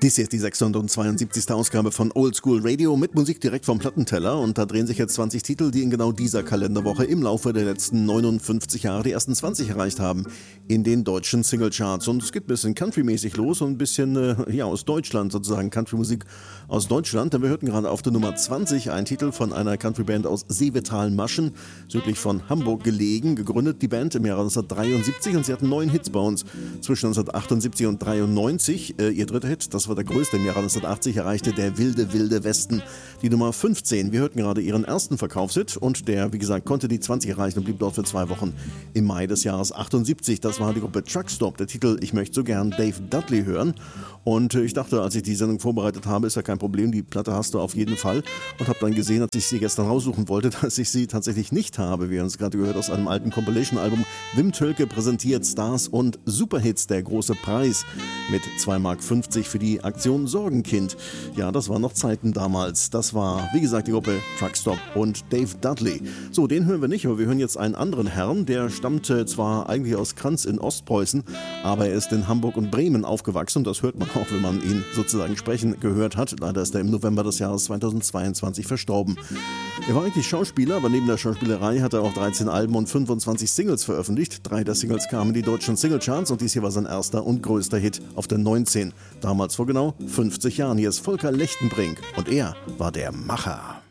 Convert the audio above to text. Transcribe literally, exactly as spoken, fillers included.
Dies ist die sechshundertzweiundsiebzigste Ausgabe von Oldschool Radio mit Musik direkt vom Plattenteller und da drehen sich jetzt zwanzig Titel, die in genau dieser Kalenderwoche im Laufe der letzten neunundfünfzig Jahre die ersten zwanzig erreicht haben in den deutschen Singlecharts. Und es geht ein bisschen Country-mäßig los und ein bisschen äh, ja, aus Deutschland sozusagen, Country-Musik aus Deutschland. Denn wir hörten gerade auf der Nummer zwanzig einen Titel von einer Country-Band aus Seevetal-Maschen, südlich von Hamburg gelegen, gegründet die Band im Jahre neunzehnhundertdreiundsiebzig und sie hatten neun Hits bei uns zwischen neunzehnhundertachtundsiebzig und dreiundneunzig. Äh, ihr dritter Hit, das war der größte im Jahre neunzehnhundertachtzig, erreichte der wilde, wilde Westen. Die Nummer fünfzehn. Wir hörten gerade ihren ersten Verkaufshit und der, wie gesagt, konnte die zwanzig erreichen und blieb dort für zwei Wochen im Mai des Jahres achtundsiebzig. Das war die Gruppe Truckstop. Der Titel Ich möchte so gern Dave Dudley hören. Und ich dachte, als ich die Sendung vorbereitet habe, ist ja kein Problem, die Platte hast du auf jeden Fall. Und habe dann gesehen, als ich sie gestern raussuchen wollte, dass ich sie tatsächlich nicht habe. Wir haben es gerade gehört aus einem alten Compilation-Album. Wim Tölke präsentiert Stars und Superhits, der große Preis mit zwei Mark fünfzig für die Aktion Sorgenkind. Ja, das waren noch Zeiten damals. Das war, wie gesagt, die Gruppe Truckstop und Dave Dudley. So, den hören wir nicht, aber wir hören jetzt einen anderen Herrn, der stammt äh, zwar eigentlich aus Kranz in Ostpreußen, aber er ist in Hamburg und Bremen aufgewachsen und das hört man auch, wenn man ihn sozusagen sprechen gehört hat. Leider ist er im November des Jahres zweitausendzweiundzwanzig verstorben. Er war eigentlich Schauspieler, aber neben der Schauspielerei hat er auch dreizehn Alben und fünfundzwanzig Singles veröffentlicht. Drei der Singles kamen in die deutschen Singlecharts und dies hier war sein erster und größter Hit auf der neunzehn. Damals vor genau fünfzig Jahren. Hier ist Volker Lechtenbrink und er war der Macher.